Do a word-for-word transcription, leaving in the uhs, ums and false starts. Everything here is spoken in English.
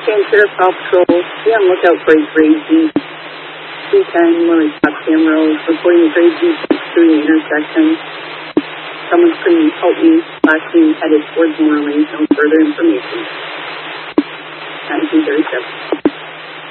San Sheriff Paw Patrol, be on lookout for a gray Jeep. two ten, one of the top cameras, reporting a gray Jeep through the intersection. Someone's screaming, help me, last seen headed towards Moreland. No further information. nineteen thirty-seven.